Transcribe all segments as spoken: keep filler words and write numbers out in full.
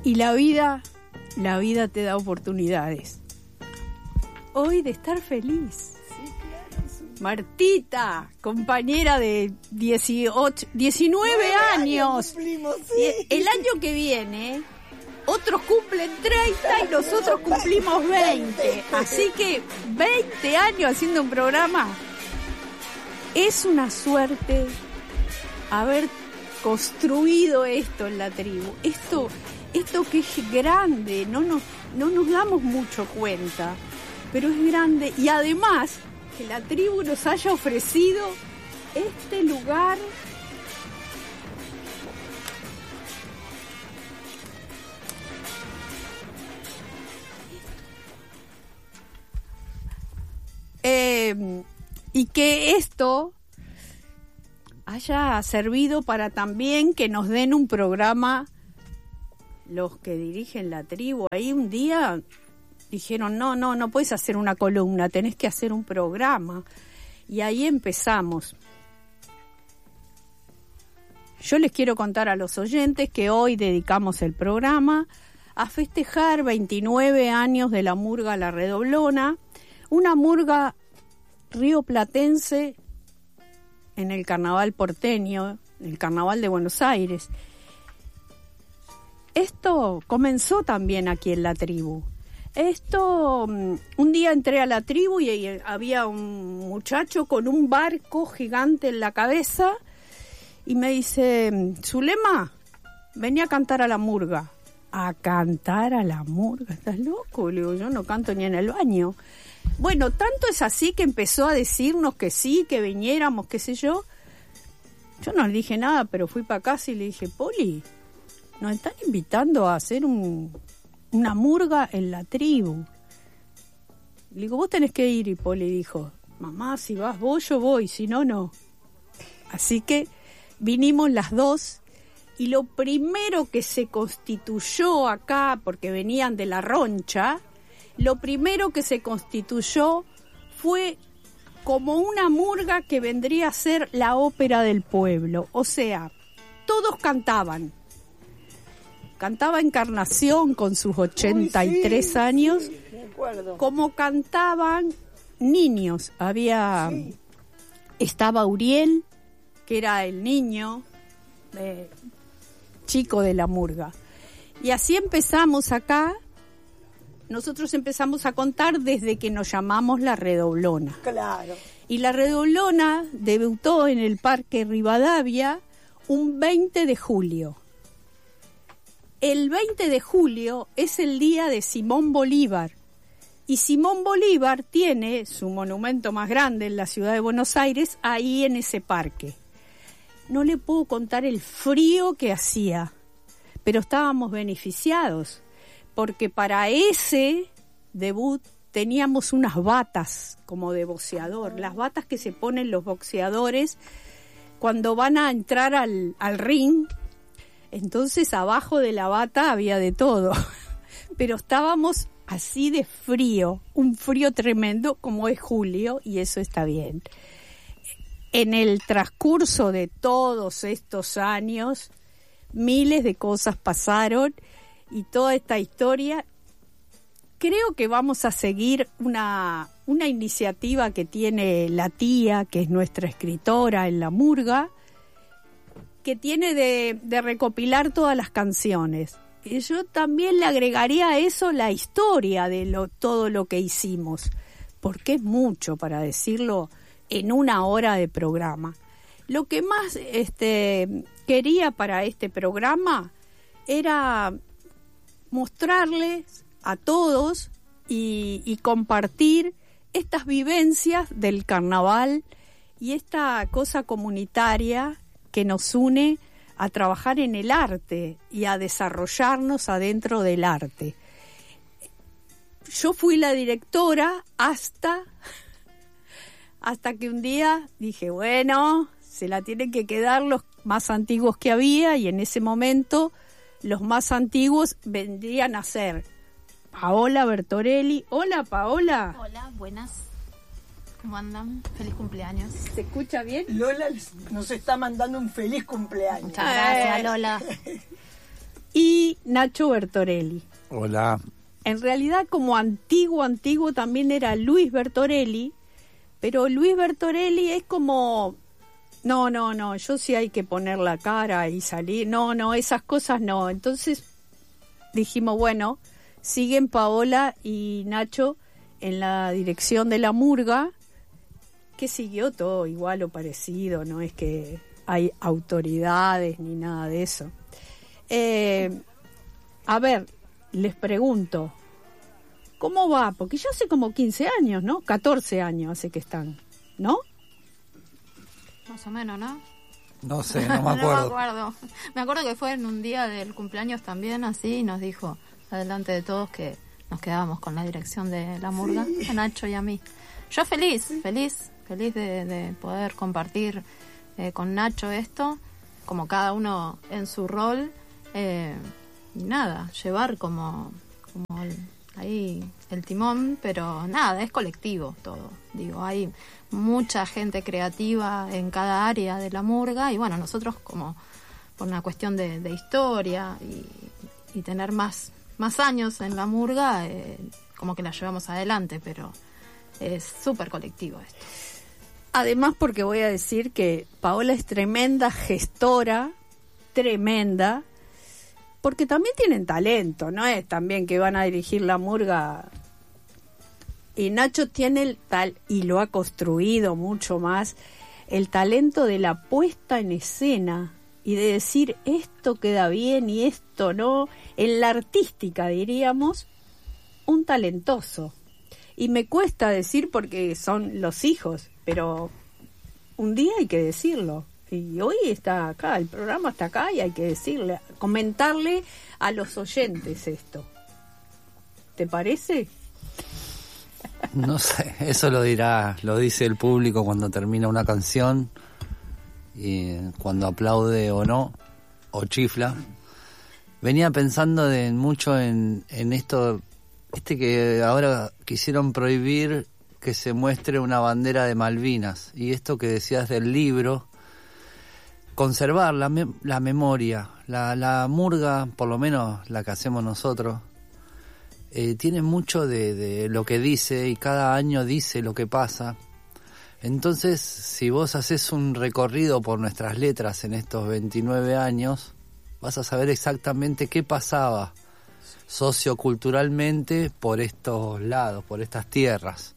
Y la vida, la vida te da oportunidades. Hoy de estar feliz. Sí, claro, sí. Martita, compañera de dieciocho, diecinueve años. Cumplimos, sí. El año que viene, otros cumplen treinta y nosotros cumplimos veinte. Así que veinte años haciendo un programa. Es una suerte haber construido esto en la tribu. Esto, esto que es grande, no nos, no nos damos mucho cuenta, pero es grande. Y además, que la tribu nos haya ofrecido este lugar eh, y que esto haya servido para también que nos den un programa los que dirigen la tribu. Ahí un día dijeron, no, no, no puedes hacer una columna, tenés que hacer un programa. Y ahí empezamos. Yo les quiero contar a los oyentes que hoy dedicamos el programa a festejar veintinueve años de la murga La Redoblona, una murga rioplatense en el carnaval porteño, el carnaval de Buenos Aires. Esto comenzó también aquí en la tribu. Esto, un día entré a la tribu y había un muchacho con un barco gigante en la cabeza y me dice, Zulema, vení a cantar a la murga. ¿A cantar a la murga? ¿Estás loco? Le digo, yo no canto ni en el baño. Bueno, tanto es así que empezó a decirnos que sí, que viniéramos, qué sé yo. Yo no le dije nada, pero fui para casa y le dije, Poli, nos están invitando a hacer un, una murga en la tribu. Le digo, vos tenés que ir. Y Poli dijo, mamá, si vas vos, yo voy, si no, no. Así que vinimos las dos. Y lo primero que se constituyó acá, porque venían de la Roncha, lo primero que se constituyó fue como una murga que vendría a ser la ópera del pueblo. O sea, todos cantaban. Cantaba Encarnación con sus ochenta y tres Uy, sí, años, sí, me acuerdo. Como cantaban niños. Había, sí. Estaba Uriel, que era el niño eh, chico de la murga. Y así empezamos acá. Nosotros empezamos a contar desde que nos llamamos La Redoblona. Claro. Y La Redoblona debutó en el Parque Rivadavia un veinte de julio. El veinte de julio es el día de Simón Bolívar. Y Simón Bolívar tiene su monumento más grande en la ciudad de Buenos Aires, ahí en ese parque. No le puedo contar el frío que hacía, pero estábamos beneficiados. Porque para ese debut teníamos unas batas como de boxeador, las batas que se ponen los boxeadores cuando van a entrar al, al ring. Entonces abajo de la bata había de todo, pero estábamos así de frío, un frío tremendo como es julio, y eso está bien. En el transcurso de todos estos años, miles de cosas pasaron. Y toda esta historia, creo que vamos a seguir una, una iniciativa que tiene la tía, que es nuestra escritora en la murga, que tiene de, de recopilar todas las canciones. Y yo también le agregaría a eso la historia de lo, todo lo que hicimos, porque es mucho para decirlo en una hora de programa. Lo que más este, quería para este programa era mostrarles a todos y, y compartir estas vivencias del carnaval y esta cosa comunitaria que nos une a trabajar en el arte y a desarrollarnos adentro del arte. Yo fui la directora hasta, hasta que un día dije, bueno, se la tienen que quedar los más antiguos que había, y en ese momento los más antiguos vendrían a ser Paola Bertorelli. Hola, Paola. Hola, buenas. ¿Cómo andan? Feliz cumpleaños. ¿Se escucha bien? Lola nos está mandando un feliz cumpleaños. Muchas gracias, Lola. y Nacho Bertorelli. Hola. En realidad, como antiguo, antiguo también era Luis Bertorelli, pero Luis Bertorelli es como, no, no, no, yo sí hay que poner la cara y salir, no, no, esas cosas no. Entonces dijimos, bueno, siguen Paola y Nacho en la dirección de la murga, que siguió todo igual o parecido, no es que hay autoridades ni nada de eso. Eh, a ver, les pregunto, ¿cómo va? Porque ya hace como quince años, ¿no? catorce años hace que están, ¿no? Más o menos, ¿no? No sé, no me No acuerdo. me acuerdo. Me acuerdo que fue en un día del cumpleaños también, así, y nos dijo, adelante de todos, que nos quedábamos con la dirección de la murga, sí. A Nacho y a mí. Yo feliz, feliz, feliz de, de poder compartir eh, con Nacho esto, como cada uno en su rol, eh, y nada, llevar como, como el, ahí el timón, pero nada, es colectivo todo. Digo, hay mucha gente creativa en cada área de la murga, y bueno, nosotros como por una cuestión de, de historia y, y tener más, más años en la murga, eh, como que la llevamos adelante, pero es súper colectivo esto. Además, porque voy a decir que Paola es tremenda gestora, tremenda, porque también tienen talento, no es también que van a dirigir la murga. Y Nacho tiene el tal, y lo ha construido mucho más, el talento de la puesta en escena y de decir esto queda bien y esto no, en la artística diríamos, un talentoso. Y me cuesta decir porque son los hijos, pero un día hay que decirlo. Y hoy está acá, el programa está acá y hay que decirle, comentarle a los oyentes esto. ¿Te parece? No sé, eso lo dirá, lo dice el público cuando termina una canción y cuando aplaude o no, o chifla. Venía pensando de mucho en, en esto, este que ahora quisieron prohibir que se muestre una bandera de Malvinas, y esto que decías del libro, conservar la, me- la memoria, la, la murga, por lo menos la que hacemos nosotros, eh, tiene mucho de, de lo que dice, y cada año dice lo que pasa. Entonces, si vos haces un recorrido por nuestras letras en estos veintinueve años, vas a saber exactamente qué pasaba socioculturalmente por estos lados, por estas tierras.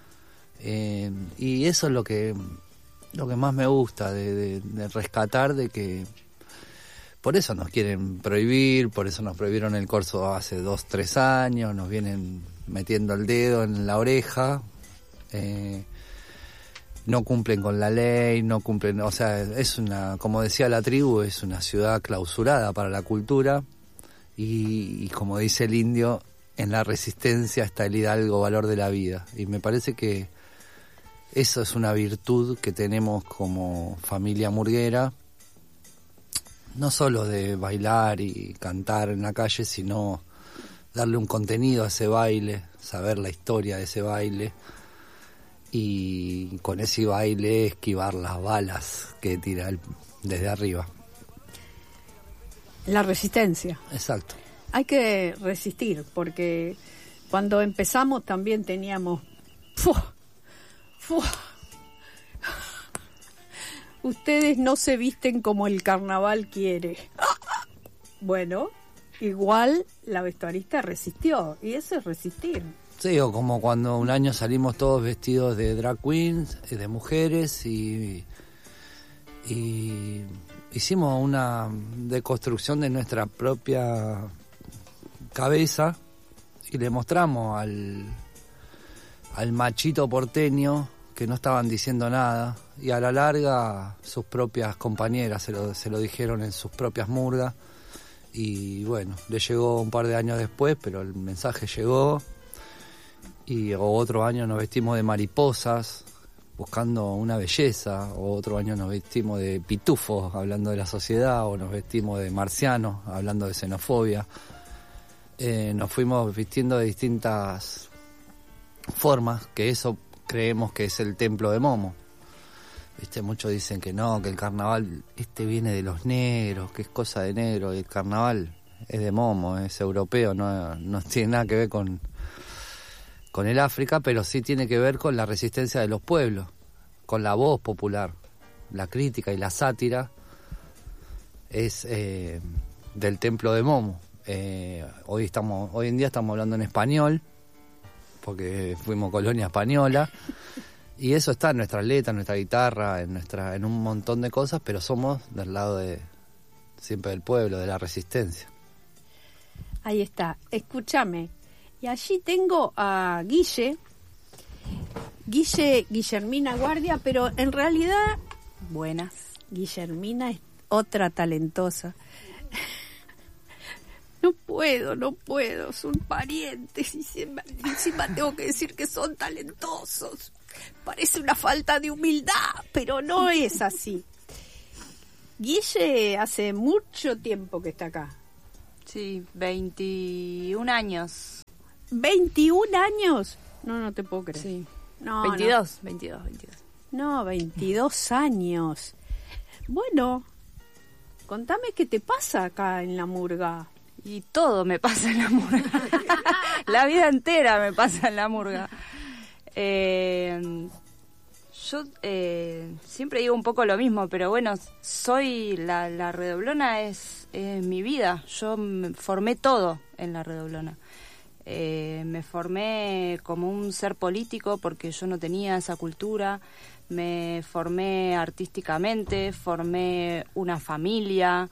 Eh, y eso es lo que lo que más me gusta de, de, de rescatar, de que por eso nos quieren prohibir, por eso nos prohibieron el corso hace dos, tres años, nos vienen metiendo el dedo en la oreja, eh, no cumplen con la ley, no cumplen, o sea, es una, como decía la tribu, es una ciudad clausurada para la cultura, y, y como dice el indio, en la resistencia está el hidalgo valor de la vida, y me parece que eso es una virtud que tenemos como familia murguera, no solo de bailar y cantar en la calle, sino darle un contenido a ese baile, saber la historia de ese baile, y con ese baile esquivar las balas que tira el, desde arriba. La resistencia. Exacto. Hay que resistir, porque cuando empezamos también teníamos... ¡Fua! ¡Fua! Ustedes no se visten como el carnaval quiere. Bueno, igual la vestuarista resistió, y eso es resistir. Sí, o como cuando un año salimos todos vestidos de drag queens, de mujeres, y, y hicimos una deconstrucción de nuestra propia cabeza y le mostramos al, al machito porteño que no estaban diciendo nada, y a la larga sus propias compañeras se lo, se lo dijeron en sus propias murgas, y bueno, le llegó un par de años después, pero el mensaje llegó. Y o otro año nos vestimos de mariposas buscando una belleza, o otro año nos vestimos de pitufos hablando de la sociedad, o nos vestimos de marcianos hablando de xenofobia. Eh, nos fuimos vistiendo de distintas formas, que eso creemos que es el templo de Momo. Viste, muchos dicen que no, que el carnaval este viene de los negros, que es cosa de negro, y el carnaval es de Momo, es europeo, no, no tiene nada que ver con, con el África, pero sí tiene que ver con la resistencia de los pueblos, con la voz popular, la crítica y la sátira es eh, del templo de Momo. Eh, hoy estamos, hoy en día estamos hablando en español, porque fuimos colonia española, y eso está en nuestras letras, en nuestra guitarra, en nuestra, en un montón de cosas, pero somos del lado de siempre del pueblo, de la resistencia. Ahí está, escúchame. Y allí tengo a Guille, Guille, Guillermina Guardia, pero en realidad, Buenas. Guillermina es otra talentosa. No puedo, no puedo, son parientes y encima, encima tengo que decir que son talentosos. Parece una falta de humildad, pero no es así. Guille hace mucho tiempo que está acá. Sí, veintiún años. ¿veintiún años? No, no te puedo creer. Sí. No, veintidós, veintidós, veintidós. No, veintidós años. Bueno, contame qué te pasa acá en la murga. Y todo me pasa en la murga. La vida entera me pasa en la murga. Eh, yo eh, siempre digo un poco lo mismo, pero bueno, soy la, la redoblona es, es mi vida. Yo me formé todo en la redoblona. Eh, me formé como un ser político porque yo no tenía esa cultura. Me formé artísticamente, formé una familia.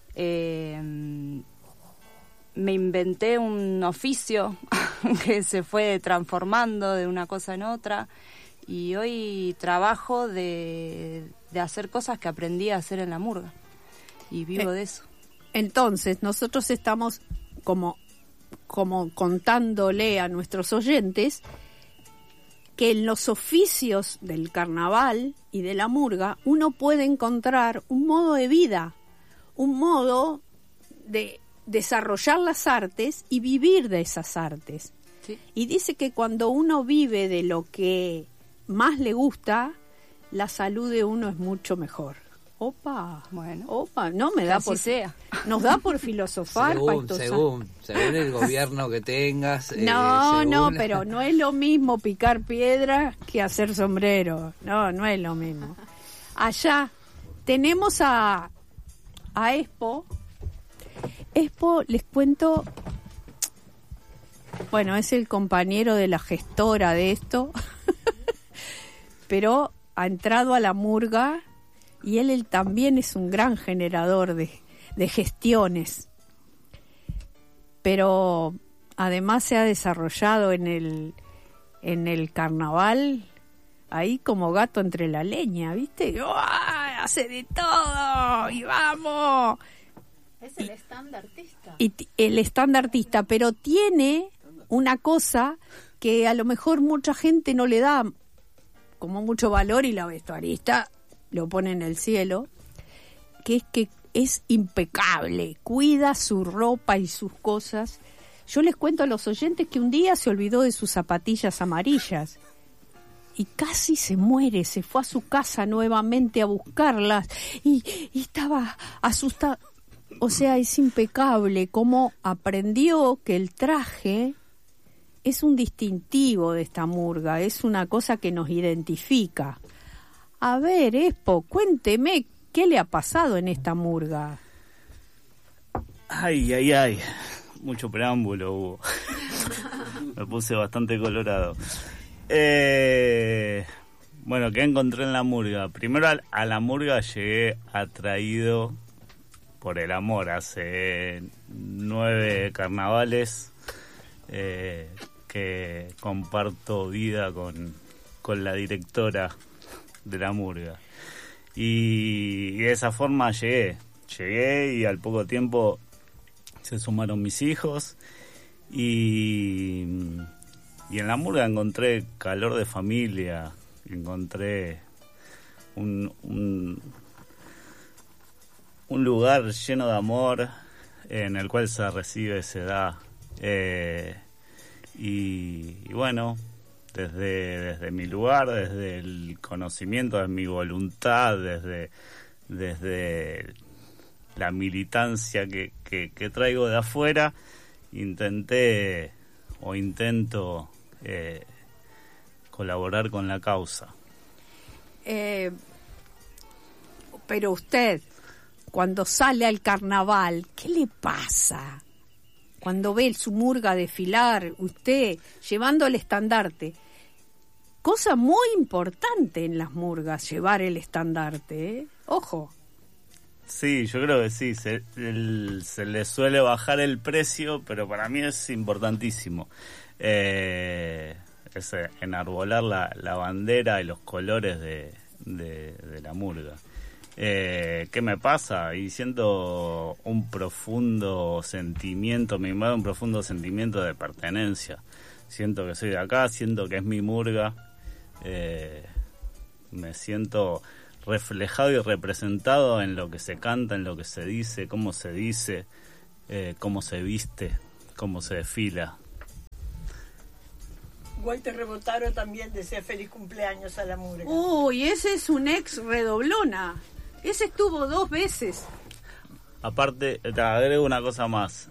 Eh, me inventé un oficio que se fue transformando de una cosa en otra y hoy trabajo de, de hacer cosas que aprendí a hacer en la murga y vivo eh, de eso. Entonces, nosotros estamos como, como contándole a nuestros oyentes que en los oficios del carnaval y de la murga uno puede encontrar un modo de vida, un modo de desarrollar las artes y vivir de esas artes. Sí. Y dice que cuando uno vive de lo que más le gusta, la salud de uno es mucho mejor. Opa, Bueno, opa, no me da así por sea. nos da por filosofar, Según, Pastosa. según, según el gobierno que tengas. eh, No, según no, la- pero no es lo mismo picar piedra que hacer sombrero. No, no es lo mismo. Allá tenemos a, a Expo. Expo, les cuento, bueno, es el compañero de la gestora de esto, pero ha entrado a la murga y él, él también es un gran generador de, de gestiones. Pero además se ha desarrollado en el, en el carnaval ahí como gato entre la leña, ¿viste? ¡Uah! Hace de todo y vamos. Es el stand artista. Y t- el estandartista, pero tiene una cosa que a lo mejor mucha gente no le da como mucho valor y la vestuarista lo pone en el cielo, que es que es impecable, cuida su ropa y sus cosas. Yo les cuento a los oyentes que un día se olvidó de sus zapatillas amarillas y casi se muere, se fue a su casa nuevamente a buscarlas y, y estaba asustada. O sea, es impecable cómo aprendió que el traje es un distintivo de esta murga, es una cosa que nos identifica. A ver, Expo, cuénteme qué le ha pasado en esta murga. Ay, ay, ay. Mucho preámbulo hubo. Me puse bastante colorado. Eh, bueno, ¿qué encontré en la murga? Primero a, a la murga llegué atraído por el amor. Hace nueve carnavales eh, que comparto vida con, con la directora de la murga. Y, y de esa forma llegué. Llegué y al poco tiempo se sumaron mis hijos y, y en la murga encontré calor de familia, encontré un, un, un lugar lleno de amor en el cual se recibe, se da. Eh, y, y bueno, desde, desde mi lugar, desde el conocimiento, desde mi voluntad, desde, desde la militancia que, que, que traigo de afuera, intenté o intento eh, colaborar con la causa. Eh, pero usted, cuando sale al carnaval, ¿qué le pasa? Cuando ve su murga desfilar, usted llevando el estandarte. Cosa muy importante en las murgas, llevar el estandarte, ¿eh? Ojo. Sí, yo creo que sí, se, el, se le suele bajar el precio, pero para mí es importantísimo. Eh, es enarbolar la, la bandera y los colores de, de, de la murga. Eh, ¿Qué me pasa? Y siento un profundo sentimiento, me invade un profundo sentimiento de pertenencia. Siento que soy de acá, siento que es mi murga. Eh, me siento reflejado y representado en lo que se canta, en lo que se dice, cómo se dice, eh, cómo se viste, cómo se desfila. Walter Rebotaro también desea feliz cumpleaños a la murga. Uy, ese es un ex redoblona. Ese estuvo dos veces. Aparte, te agrego una cosa más.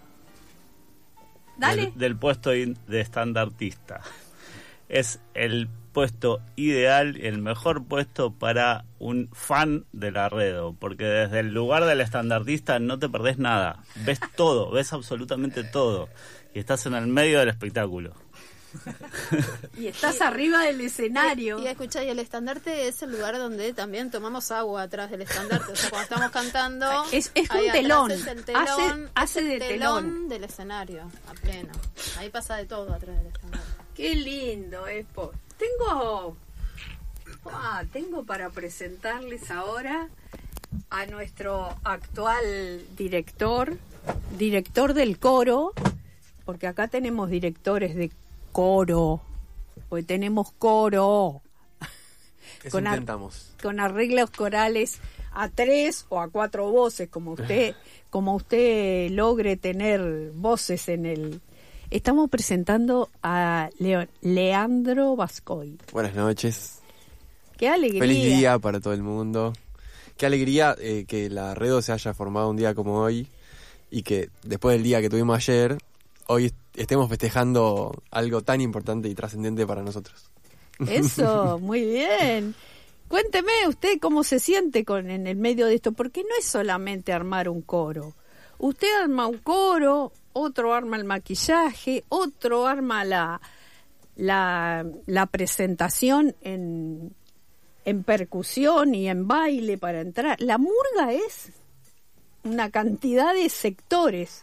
Dale. Del, del puesto de estandartista. Es el puesto ideal, el mejor puesto para un fan del arredo, porque desde el lugar del estandartista no te perdés nada. Ves todo, ves absolutamente todo. Y estás en el medio del espectáculo. Y estás arriba del escenario. Y, y escuchá, y el estandarte es el lugar donde también tomamos agua atrás del estandarte. O sea, cuando estamos cantando, es, es un ahí telón. Es el telón, hace, hace es el de telón, telón del escenario, a pleno. Ahí pasa de todo atrás del estandarte. Qué lindo, Expo. Tengo, ah, tengo para presentarles ahora a nuestro actual director, director del coro, porque acá tenemos directores de coro, porque tenemos coro. Eso con intentamos. Ar- con arreglos corales a tres o a cuatro voces, como usted, como usted logre tener voces en el... Estamos presentando a Leo- Leandro Bascoy. Buenas noches. ¡Qué alegría! Feliz día para todo el mundo. Qué alegría eh, que la Redo se haya formado un día como hoy y que después del día que tuvimos ayer, hoy est- estemos festejando algo tan importante y trascendente para nosotros. Eso, muy bien. Cuénteme usted cómo se siente con en el medio de esto, porque no es solamente armar un coro. Usted arma un coro, otro arma el maquillaje, otro arma la la, la presentación en, en percusión y en baile para entrar. La murga es una cantidad de sectores.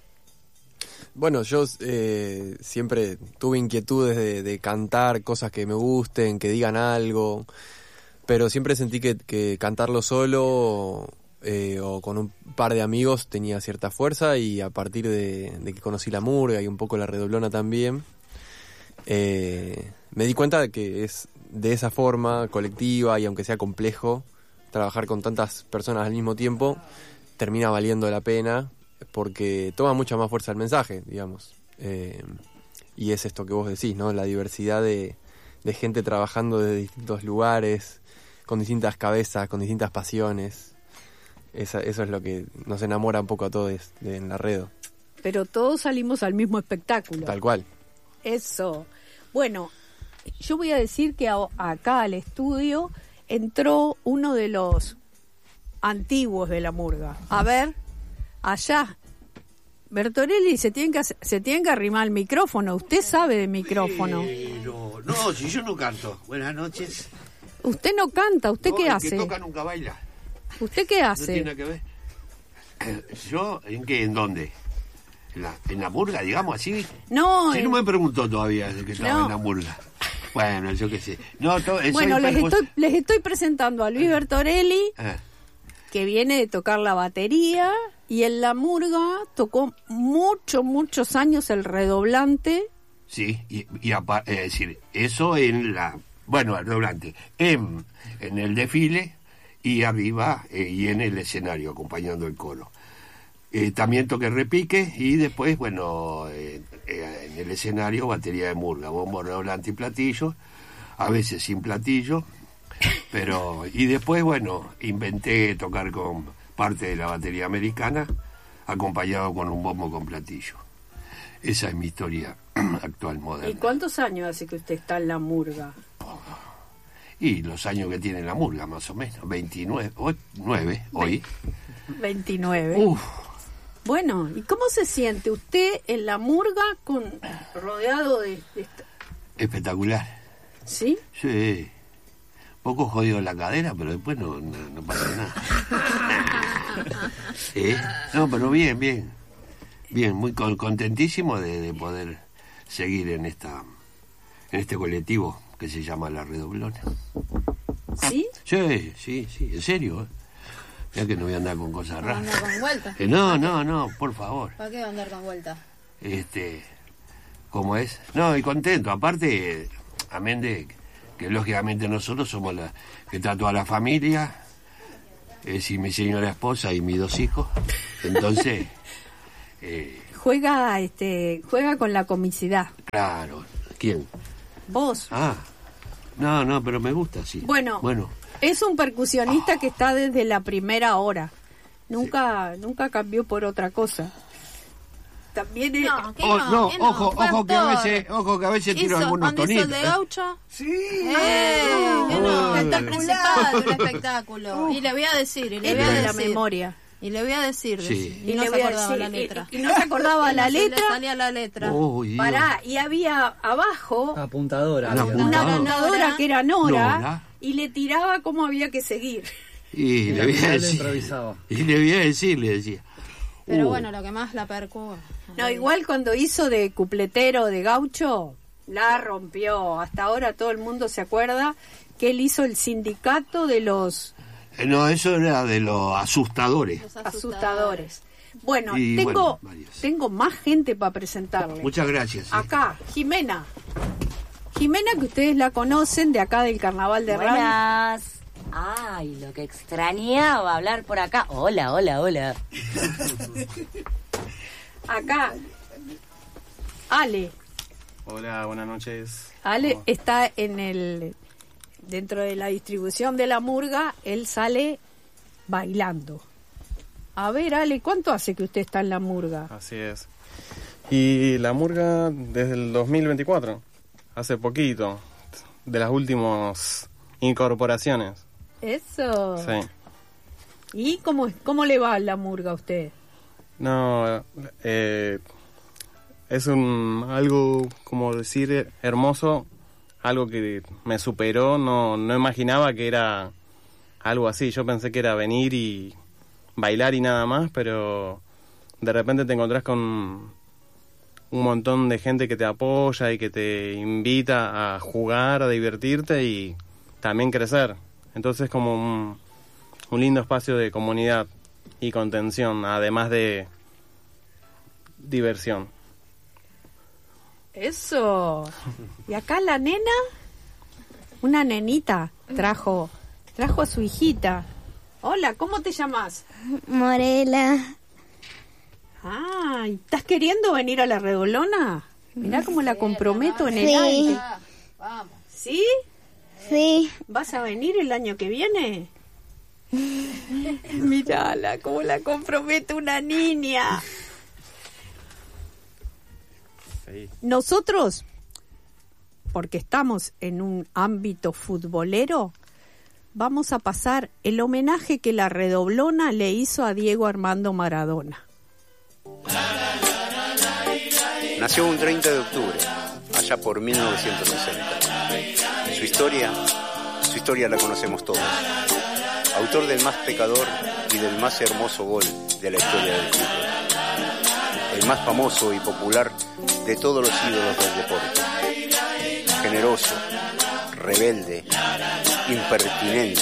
Bueno, yo eh, siempre tuve inquietudes de, de cantar cosas que me gusten, que digan algo, pero siempre sentí que, que cantarlo solo eh, o con un par de amigos tenía cierta fuerza, y a partir de, de que conocí la murga y un poco la redoblona también, eh, me di cuenta de que es de esa forma colectiva, y aunque sea complejo, trabajar con tantas personas al mismo tiempo termina valiendo la pena, porque toma mucha más fuerza el mensaje, digamos. Eh, y es esto que vos decís, ¿no? La diversidad de, de gente trabajando desde distintos lugares, con distintas cabezas, con distintas pasiones. Esa, eso es lo que nos enamora un poco a todos de, en la Redo. Pero todos salimos al mismo espectáculo. Tal cual. Eso. Bueno, yo voy a decir que a, acá al estudio entró uno de los antiguos de la murga. A ver... Allá, Bertorelli, se tienen que se tienen que arrimar el micrófono. Usted sabe de micrófono. Pero, no, si yo no canto. Buenas noches. Usted no canta. ¿Usted no, qué el hace? que toca nunca baila. ¿Usted qué hace? No tiene nada que ver. Eh, ¿Yo? ¿En qué? ¿En dónde? ¿En la, en la murga, digamos así? No. Si en... no me preguntó todavía de que estaba no. en la murga. Bueno, yo qué sé. No, to, bueno, les percus... estoy, les estoy presentando a Luis Bertorelli, ah. que viene de tocar la batería. Y en la murga tocó muchos, muchos años el redoblante. Sí, y, y apa- es decir, eso en la... Bueno, el redoblante. En, en el desfile y arriba eh, y en el escenario, acompañando el coro. Eh, también toqué repique y después, bueno, eh, eh, en el escenario batería de murga, bombo, redoblante y platillo. A veces sin platillo. Pero... Y después, bueno, inventé tocar con... parte de la batería americana, acompañado con un bombo con platillo. Esa es mi historia actual, moderna. ¿Y cuántos años hace que usted está en la murga? Y los años que tiene la murga, más o menos, veintinueve, nueve, hoy. veintinueve. Uf. Bueno, ¿y cómo se siente usted en la murga con rodeado de... de esta- Espectacular. ¿Sí? Sí. Poco jodido la cadera, pero después no, no, no pasa nada. ¿Eh? No, pero bien, bien. Bien, muy con- contentísimo de, de poder seguir en esta en este colectivo que se llama La Redoblona. ¿Sí? Sí, sí, sí, en serio. ¿eh? Mirá que no voy a andar con cosas ¿Va a raras. andar con vuelta? Eh, no, no, no, por favor. ¿Para qué va a andar con vuelta? Este, ¿cómo es? No, y contento. Aparte, amén de que lógicamente nosotros somos la que está toda la familia, es y mi señora esposa y mis dos hijos. Entonces, eh, Juega, este, juega con la comicidad. claro, ¿quién? ¿Vos? Ah, no, no, pero me gusta, sí. Bueno, bueno, es un percusionista que está desde la primera hora. Nunca, nunca cambió por otra cosa. También es... No, ¿qué Oh, no? no, ¿Qué ojo, Fue ojo que a actor. veces, ojo que a veces tiro Hizo, algunos ¿cuándo hizo el tonitos. de ¿eh? Gaucho? Sí. ¡Eh! ¿Qué no? Uy. Está el principal de un espectáculo. Y le voy a decir, y le es voy a de la decir. memoria. Y le voy a decir. Sí. Y no le se voy a acordaba decir- la letra. Y, y no se acordaba la Y no se letra. le salía la letra. Uy, Dios. Pará, y había abajo Apuntadora. Una había. una apuntadora. ganadora que era Nora, Nora. y le tiraba cómo había que seguir. Y le Al voy a final lo decir, improvisaba. y le voy a decir, le decía. Pero Uh, bueno, lo que más la percu. No, igual cuando hizo de cupletero de gaucho, la rompió. Hasta ahora todo el mundo se acuerda que él hizo el sindicato de los eh, no, eso era de los asustadores. Los asustadores. Bueno, Y tengo, bueno, varios. tengo más gente para presentarle. Muchas gracias. ¿eh? Acá, Jimena. Jimena, que ustedes la conocen de acá del Carnaval de Radio. Buenas. Ay, lo que extrañaba hablar por acá. Hola, hola, hola. Acá, Ale. Hola, buenas noches. Ale ¿Cómo? está en el dentro de la distribución de la murga, él sale bailando. A ver, Ale, ¿cuánto hace que usted está en la murga? Así es. Y la murga desde el dos mil veinticuatro, hace poquito, de las últimas incorporaciones. Eso. Sí. ¿Y cómo, cómo le va la murga a usted? No, eh, es un algo, como decir, hermoso, algo que me superó, no, no imaginaba que era algo así. Yo pensé que era venir y bailar y nada más, pero de repente te encontrás con un montón de gente que te apoya y que te invita a jugar, a divertirte y también crecer. Entonces como un, un lindo espacio de comunidad y contención, además de diversión. Eso. Y acá la nena, una nenita, trajo, trajo a su hijita. Hola, ¿cómo te llamas? Morela. Ah, ¿estás queriendo venir a la Redolona? Mirá cómo la comprometo en el Sí. aire. Vamos. ¿Sí? Sí. ¿Vas a venir el año que viene? Mírala, cómo la compromete una niña. Sí. Nosotros, porque estamos en un ámbito futbolero, vamos a pasar el homenaje que la Redoblona le hizo a Diego Armando Maradona. Nació un treinta de octubre, allá por mil novecientos sesenta. Su historia, su historia la conocemos todos. Autor del más pecador y del más hermoso gol de la historia del fútbol. El más famoso y popular de todos los ídolos del deporte. Generoso, rebelde, impertinente,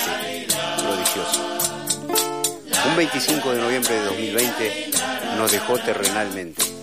prodigioso. Un veinticinco de noviembre de dos mil veinte nos dejó terrenalmente.